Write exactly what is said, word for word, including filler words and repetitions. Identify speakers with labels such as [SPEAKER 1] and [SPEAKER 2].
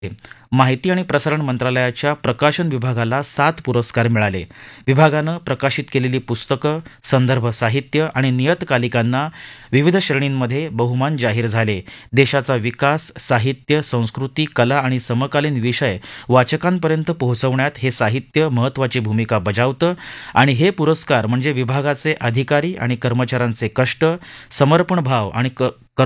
[SPEAKER 1] माहिती आणि प्रसारण मंत्रालयाच्या प्रकाशन विभागाला सात पुरस्कार मिळाले. विभागानं प्रकाशित केलेली पुस्तकं, संदर्भ साहित्य आणि नियतकालिकांना विविध श्रेणींमध्ये बहुमान जाहीर झाले. देशाचा विकास, साहित्य, संस्कृती, कला आणि समकालीन विषय वाचकांपर्यंत पोहोचवण्यात हे साहित्य महत्त्वाची भूमिका बजावतं आणि हे पुरस्कार म्हणजे विभागाचे अधिकारी आणि कर्मचाऱ्यांचे कष्ट, समर्पण भाव आणि क